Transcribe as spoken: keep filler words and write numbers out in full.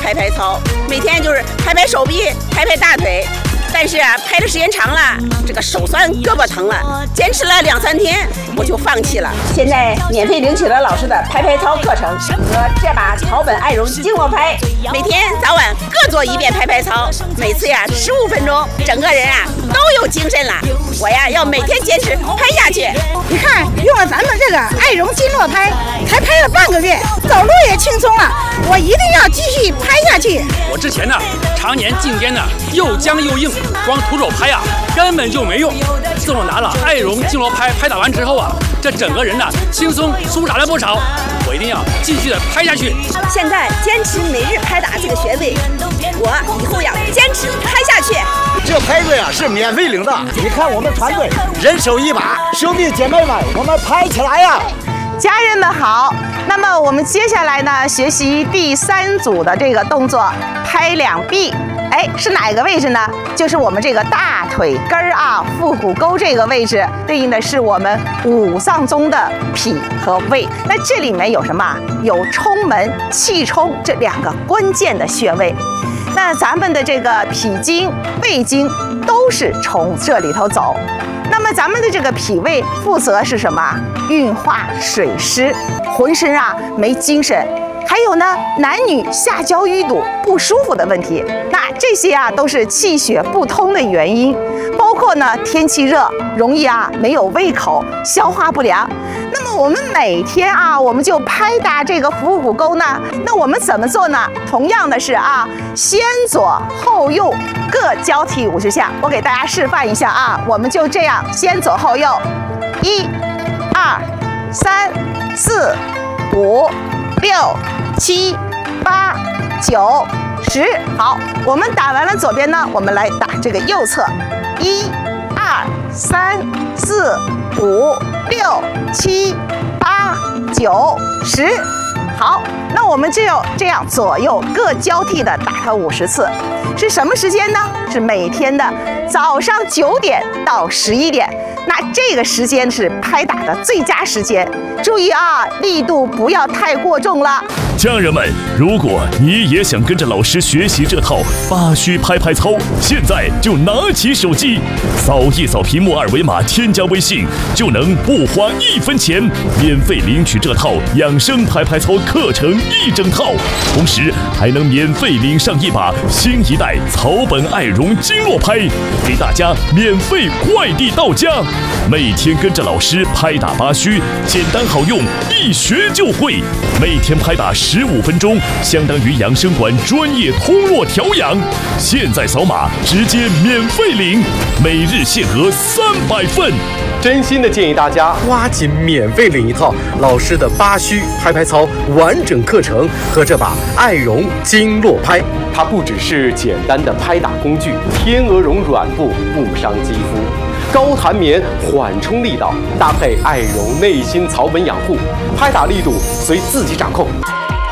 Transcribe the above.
拍拍操，每天就是拍拍手臂，拍拍大腿。但是啊，拍的时间长了，这个手酸胳膊疼了，坚持了两三天，我就放弃了。现在免费领取了老师的拍拍操课程和这把草本爱绒经络拍，每天早晚各做一遍拍拍操，每次呀十五分钟，整个人啊都有精神了。我呀要每天坚持拍下去。 你看，用了咱们这个爱绒经络拍，才拍了半个月，走路也轻松了。我一定要继续拍下去。 我之前呢，常年颈肩呢又僵又硬，光徒手拍呀根本就没用。自从拿了爱绒经络拍拍打完之后啊，这整个人呢轻松舒展了不少。我一定要继续的拍下去。 现在坚持每日拍打这个穴位，我以后要坚持拍下去。 这拍子呀是免费领的，你看我们团队人手一把，兄弟姐妹们，我们拍起来呀！ 家人们好，那么我们接下来呢，学习第三组的这个动作，拍两臂。哎，是哪个位置呢？就是我们这个大腿根儿啊，腹股沟这个位置，对应的是我们五脏中的脾和胃。那这里面有什么？有冲门、气冲这两个关键的穴位。那咱们的这个脾经、胃经都是从这里头走。那么咱们的这个脾胃负责是什么？运化水湿，浑身啊没精神。还有呢，男女下焦淤堵不舒服的问题，那这些啊都是气血不通的原因，包括呢天气热，容易啊没有胃口，消化不良。那么我们每天啊，我们就拍打这个腹股沟呢，那我们怎么做呢？同样的是啊，先左后右各交替五十下，我给大家示范一下啊，我们就这样先左后右，一、二、三、四、五、六、七、八、九、十。好，我们打完了左边呢，我们来打这个右侧，一、二、三、四、五、六、七、八、九、十。好，那我们就要这样左右各交替的打它五十次。是什么时间呢？是每天的早上九点到十一点。那这个时间是拍打的最佳时间，注意啊，力度不要太过重了。 家人们，如果你也想跟着老师学习这套八虚拍拍操，现在就拿起手机，扫一扫屏幕二维码，添加微信，就能不花一分钱，免费领取这套养生拍拍操课程一整套，同时还能免费领上一把新一代草本爱绒经络拍，给大家免费快递到家。每天跟着老师拍打八虚，简单好用，一学就会。每天拍打十五分钟，相当于养生馆专业通络调养。现在扫码直接免费领，每日限额三百份。 真心的建议大家抓紧免费领一套老师的八虚拍拍操完整课程和这把爱绒经络拍。它不只是简单的拍打工具，天鹅绒软布不伤肌肤，高弹棉缓冲力道，搭配爱绒内心草本养护，拍打力度随自己掌控。